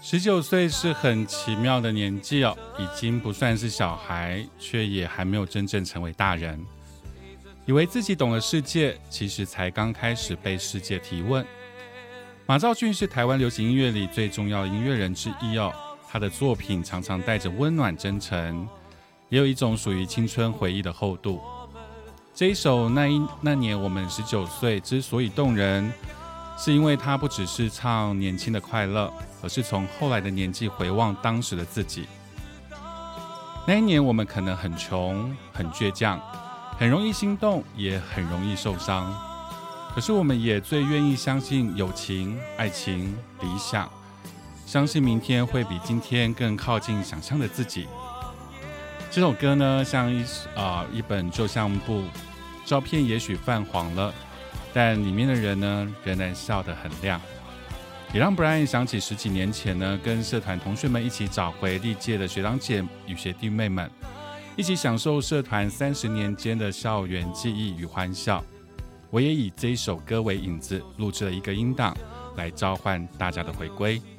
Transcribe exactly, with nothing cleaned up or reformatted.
十九岁是很奇妙的年纪哦，已经不算是小孩，却也还没有真正成为大人。以为自己懂了世界，其实才刚开始被世界提问。马兆骏是台湾流行音乐里最重要的音乐人之一哦，他的作品常常带着温暖真诚，也有一种属于青春回忆的厚度。这一首那一那年我们十九岁之所以动人，是因为他不只是唱年轻的快乐，而是从后来的年纪回望当时的自己。那一年我们可能很穷，很倔强，很容易心动，也很容易受伤。可是我们也最愿意相信友情、爱情、理想，相信明天会比今天更靠近想象的自己。这首歌呢，像一呃一本旧相簿，照片也许泛黄了，但里面的人呢，仍然笑得很亮，也让 Brian 想起十几年前呢，跟社团同学们一起找回历届的学长姐与学弟妹们，一起享受社团三十年间的校园记忆与欢笑。我也以这一首歌为引子，录制了一个音档，来召唤大家的回归。